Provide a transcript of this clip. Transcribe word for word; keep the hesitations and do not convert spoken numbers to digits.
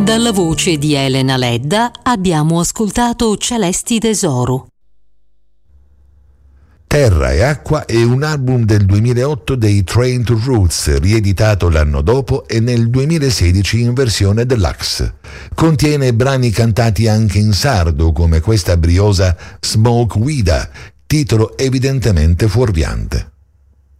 Dalla voce di Elena Ledda abbiamo ascoltato Celesti Tesoro. Terra e Acqua è un album del duemilaotto dei Train to Roots, rieditato l'anno dopo e nel duemilasedici in versione deluxe. Contiene brani cantati anche in sardo, come questa briosa Smoke Wida, titolo evidentemente fuorviante.